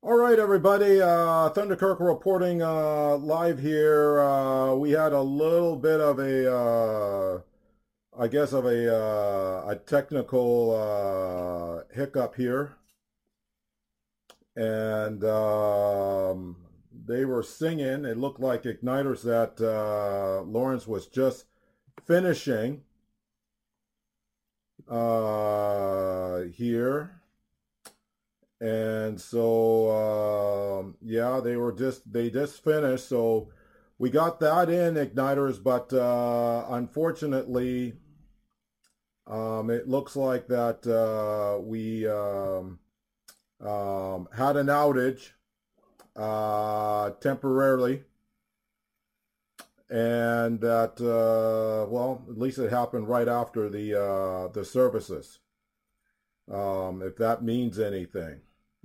All right, everybody. Thunderkirk reporting live here. We had a little bit of I guess, of a technical hiccup here, and they were singing. It looked like Igniters that Lawrence was just finishing here. And so, yeah, they just finished. So we got that in Igniters, but unfortunately, it looks like that we had an outage temporarily, and that well, at least it happened right after the services, if that means anything.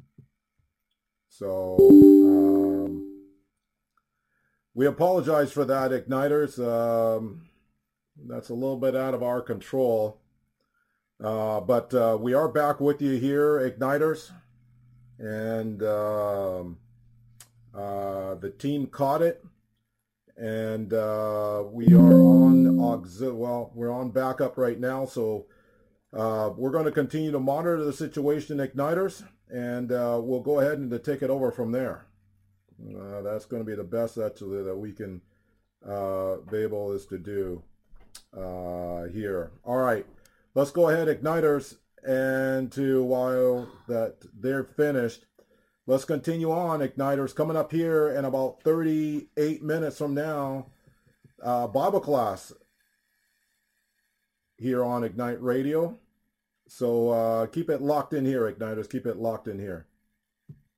So we apologize for that, Igniters. That's a little bit out of our control. But we are back with you here, Igniters. And the team caught it. And we are we're on backup right now. So we're going to continue to monitor the situation, Igniters. And we'll go ahead and take it over from there. That's going to be the best actually that we can be able is to do here. All right, let's go ahead, Igniters, and while that they're finished, let's continue on, Igniters. Coming up here in about 38 minutes from now, Bible class here on Ignite Radio. So keep it locked in here, Igniters. Keep it locked in here.